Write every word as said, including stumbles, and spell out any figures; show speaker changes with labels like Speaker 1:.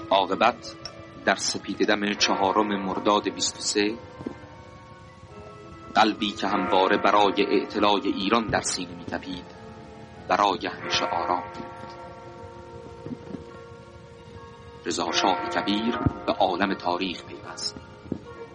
Speaker 1: عاقبت در سپیددم چهارم مرداد بیست و سه قلبی که همواره برای اعتلاع ایران در سینه می تپید برای همیشه آرام گرفت. رضا شاه کبیر به عالم تاریخ پیوست.